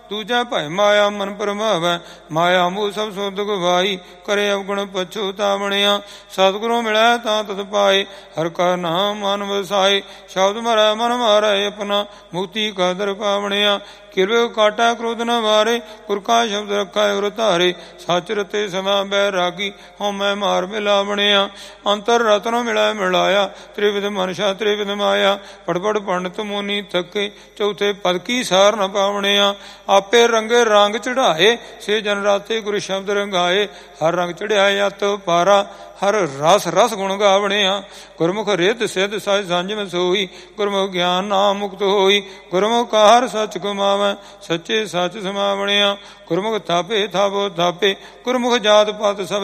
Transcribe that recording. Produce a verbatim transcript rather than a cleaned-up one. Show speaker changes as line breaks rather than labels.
ਦੂਜਾ ਭਾਇ ਮਾਇਆ ਮਨ ਪਰਮਾਵੈ। ਮਾਇਆ ਮੂਹ ਸਭ ਸੁਧ ਗਵਾਈ, ਕਰੇ ਅਵਗੁਣ ਪਛੁਤਾਵਣਿਆ। ਸਤਿਗੁਰੂ ਮਿਲੈ ਤਾਂ ਤਤ ਪਾਏ, ਹਰਿ ਕਾ ਨਾਮ ਮਨ ਵਸਾਏ। ਸ਼ਬਦ ਮਰੈ ਮਨ ਮਾਰੈ ਆਪਣਾ, ਮੁਕਤੀ ਕਾ ਦਰ ਪਾਵਣਿਆ। ਕਿਰਵੇ ਕਾਟਾ ਕ੍ਰੋਧ ਨ ਵਾਰੇ, ਗੁਰ ਕਾ ਸ਼ਬਦ ਰੱਖੈ ਉਰ ਧਾਰੇ। ਸੱਚ ਰਤੇ ਸਦਾ ਬੈਰਾਗੀ, ਹਉਮੈ ਮਾਰ ਮਿਲਾਵਣਿਆ। ਅੰਤਰ ਰਤਨ ਮਿਲੈ ਮਿਲਾਇਆ, ਤ੍ਰਿਵਿਧ ਮਨਸ਼ਾ ਤ੍ਰਿਵਿਧ ਮਾਇਆ। ਪੜ ਪੜ ਪੰਡਤ ਮੁਨੀ ਥਕੇ, ਚੌਥੇ ਪਦ ਕੀ ਸਾਰ ਨ ਪਾਵਣਿਆ। ਆਪੇ ਰੰਗੇ ਰੰਗ ਚੜਾਏ, ਸੇ ਜਨ ਰਾਤੇ ਗੁਰ ਸ਼ਬਦ ਰੰਗਾਏ। ਹਰ ਰੰਗ ਚੜਿਆ ਅਤ ਪਾਰਾ, ਹਰ ਰਸ ਰਸ ਗੁਣ ਗਾਵਣਿਆ। ਗੁਰਮੁਖ ਰਿੱਧ ਸਿੱਧ ਸਚ ਸੰਜਮ ਸੋਈ, ਗੁਰਮੁਖ ਗਿਆਨ ਨਾਮ ਮੁਕਤ ਹੋਈ। ਗੁਰਮੁਖ ਕਾ ਹਰ ਸੱਚ ਕਮਾਵੈ, ਸੱਚੇ ਸੱਚ ਸਮਾਵਣਿਆ। ਗੁਰਮੁਖ ਥਾਪੇ ਥਾਪੋ ਥਾਪੇ, ਗੁਰਮੁਖ ਜਾਤ ਪਾਤ ਸਭ